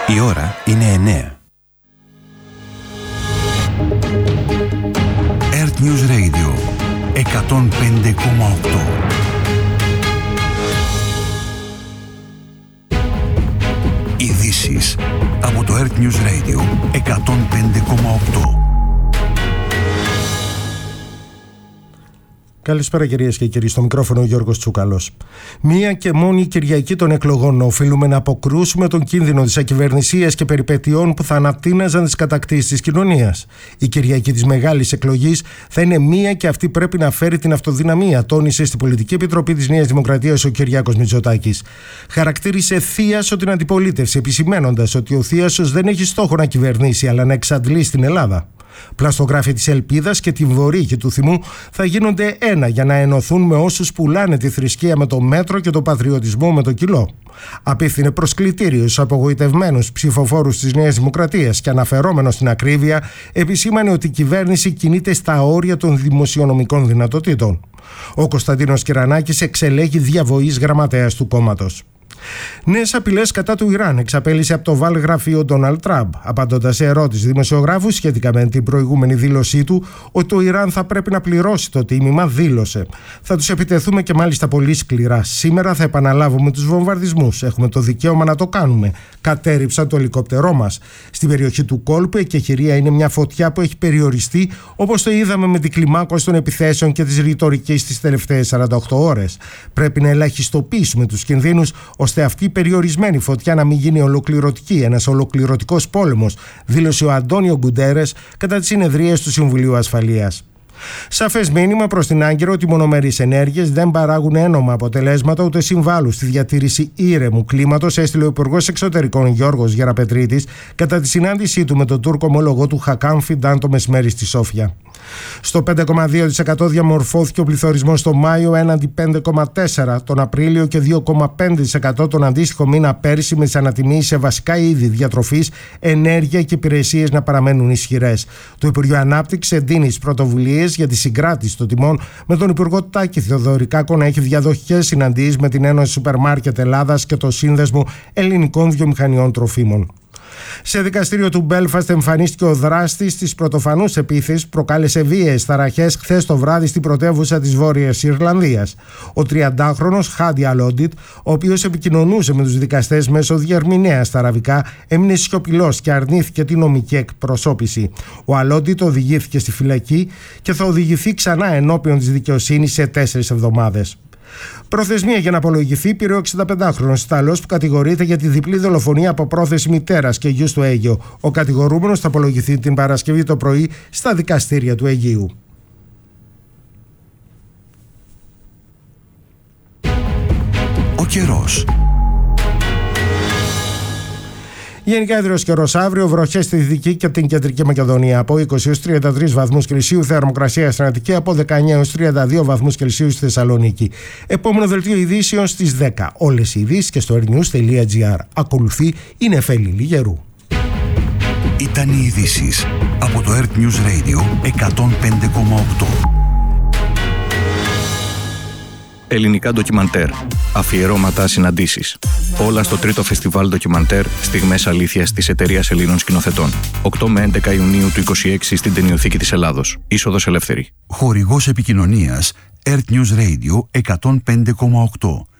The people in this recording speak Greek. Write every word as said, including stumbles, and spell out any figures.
Η ώρα είναι εννέα. Earth News Radio εκατόν πέντε κόμμα οκτώ. Ειδήσεις από το Earth News Radio εκατόν πέντε κόμμα οκτώ. Καλησπέρα κυρίες και κύριοι, στο μικρόφωνο ο Γιώργος Τσούκαλος. Μία και μόνη Κυριακή των εκλογών οφείλουμε να αποκρούσουμε τον κίνδυνο της ακυβερνησίας και περιπετειών που θα ανατείναζαν τις κατακτήσεις της κοινωνίας. Η Κυριακή της μεγάλης εκλογής θα είναι μία και αυτή πρέπει να φέρει την αυτοδυναμία, τόνισε στην Πολιτική Επιτροπή της Νέας Δημοκρατίας ο Κυριάκος Μητσοτάκης. Χαρακτήρισε θίασο την αντιπολίτευση, επισημαίνοντας ότι ο θίασος δεν έχει στόχο να κυβερνήσει, αλλά να εξαντλήσει την Ελλάδα. Πλαστογράφοι της ελπίδας και τη βορύχη του θυμού θα γίνονται ένα για να ενωθούν με όσους πουλάνε τη θρησκεία με το μέτρο και το πατριωτισμό με το κιλό. Απίθυνε προσκλητήριο στους απογοητευμένους ψηφοφόρους της Νέας Δημοκρατίας και αναφερόμενος στην ακρίβεια, επισήμανε ότι η κυβέρνηση κινείται στα όρια των δημοσιονομικών δυνατοτήτων. Ο Κωνσταντίνος Κυρανάκης εξελέγει διαβοής γραμματέας του κόμματος. Νέες απειλές κατά του Ιράν εξαπέλυσε από το Oval γραφείο Ντόναλντ Τραμπ, απαντώντας σε ερώτηση δημοσιογράφου σχετικά με την προηγούμενη δήλωσή του ότι το Ιράν θα πρέπει να πληρώσει το τίμημα, δήλωσε. Θα τους επιτεθούμε και μάλιστα πολύ σκληρά. Σήμερα θα επαναλάβουμε τους βομβαρδισμούς. Έχουμε το δικαίωμα να το κάνουμε. Κατέρριψαν το ελικόπτερό μας. Στην περιοχή του κόλπου η εκεχηρία είναι μια φωτιά που έχει περιοριστεί, όπως το είδαμε με την κλιμάκωση των επιθέσεων και της ρητορικής τις τελευταίες σαράντα οκτώ ώρες. Πρέπει να ελαχιστοποιήσουμε τους κινδύνους, ώστε αυτή η περιορισμένη φωτιά να μην γίνει ολοκληρωτική, ένας ολοκληρωτικός πόλεμος, δήλωσε ο Αντώνιο Γκουντέρες κατά τις συνεδρίες του Συμβουλίου Ασφαλείας. Σαφές μήνυμα προς την Άγκυρα ότι οι μονομερείς ενέργειες δεν παράγουν ένομα αποτελέσματα ούτε συμβάλλουν στη διατήρηση ήρεμου κλίματος, έστειλε ο Υπουργός Εξωτερικών Γιώργος Γεραπετρίτης κατά τη συνάντησή του με τον Τούρκο ομόλογο του Χακάν Φιντάν το μεσημέρι στη Σόφια. Στο πέντε κόμμα δύο τοις εκατό διαμορφώθηκε ο πληθωρισμός το Μάιο έναντι πέντε κόμμα τέσσερα τοις εκατό τον Απρίλιο και δύο κόμμα πέντε τοις εκατό τον αντίστοιχο μήνα πέρυσι, με τις ανατιμήσεις σε βασικά είδη διατροφής, ενέργεια και υπηρεσίες να παραμένουν ισχυρές. Το Υπουργείο Ανάπτυξης εντείνει τις πρωτοβουλίες για τη συγκράτηση των τιμών, με τον Υπουργό Τάκη Θεοδωρικάκο να έχει διαδοχικές συναντήσεις με την Ένωση Σούπερ Μάρκετ Ελλάδας και το Σύνδεσμο Ελληνικών Βιομηχανιών Τροφίμων. Σε δικαστήριο του Μπέλφαστ εμφανίστηκε ο δράστης της πρωτοφανούς επίθεσης που προκάλεσε βίαιες ταραχές χθες το βράδυ στην πρωτεύουσα της Βόρειας Ιρλανδίας. Ο τριαντάχρονος Χάντι Αλόντιτ, ο οποίος επικοινωνούσε με τους δικαστές μέσω διερμηνέας στα αραβικά, έμεινε σιωπηλός και αρνήθηκε την νομική εκπροσώπηση. Ο Αλόντιτ οδηγήθηκε στη φυλακή και θα οδηγηθεί ξανά ενώπιον της δικαιοσύνης σε τέσσερις εβδομάδες. Προθεσμία για να απολογηθεί πήρε ο εξηνταπεντάχρονος Ιταλός που κατηγορείται για τη διπλή δολοφονία από πρόθεση μητέρας και γιου στο Αίγυο. Ο κατηγορούμενος θα απολογηθεί την Παρασκευή το πρωί στα δικαστήρια του Αιγείου. Ο καιρός. Γενικά έδριος καιρός αύριο, βροχές στη Δυτική και την Κεντρική Μακεδονία. Από είκοσι έως τριάντα τρεις βαθμούς Κελσίου, θερμοκρασία στην Αττική από δεκαεννέα έως τριάντα δύο βαθμούς Κελσίου στη Θεσσαλονίκη. Επόμενο δελτίο ειδήσεων στις δέκα. Όλες οι ειδήσεις και στο airnews τελεία gr. Ακολουθεί η Νεφέλη Λιγερού. Ήταν οι ειδήσεις από το Earth News Radio εκατόν πέντε κόμμα οκτώ. Ελληνικά ντοκιμαντέρ, αφιερώματα, συναντήσεις. Όλα στο τρίτο φεστιβάλ ντοκιμαντέρ Στιγμές Αλήθειας της Εταιρείας Ελλήνων Σκηνοθετών. οκτώ με έντεκα Ιουνίου του είκοσι έξι στην Ταινιοθήκη της Ελλάδος. Είσοδος ελεύθερη. Χορηγός επικοινωνίας Earth News Radio εκατόν πέντε κόμμα οκτώ.